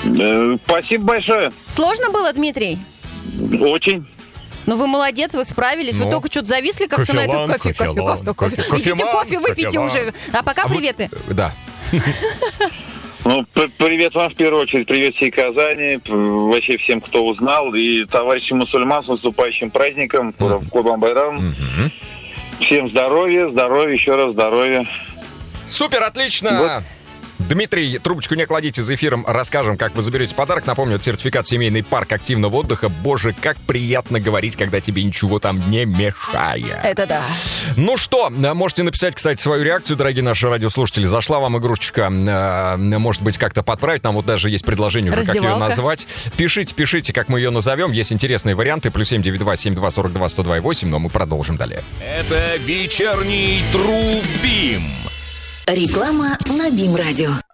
Спасибо большое. Сложно было, Дмитрий? Очень. Ну, вы молодец, вы справились. Вы только что-то зависли как-то на эту кофе. Идите кофе выпейте уже. А пока приветы. Да. Ну, привет вам в первую очередь, привет всей Казани, вообще всем, кто узнал, и товарищам мусульман с наступающим праздником, Курбан Байрам. Всем здоровья, еще раз здоровья. Супер, отлично! Вот. Дмитрий, трубочку не кладите, за эфиром расскажем, как вы заберете подарок. Напомню, это сертификат в семейный парк активного отдыха. Боже, как приятно говорить, когда тебе ничего там не мешает. Это да. Ну что, можете написать, кстати, свою реакцию, дорогие наши радиослушатели. Зашла вам игрушечка, может быть, как-то подправить. Нам вот даже есть предложение уже, как ее назвать. Пишите, как мы ее назовем. Есть интересные варианты. +7 92 72 42 102,8. Но мы продолжим далее. Это вечерний Трубим. Реклама на БИМ-радио.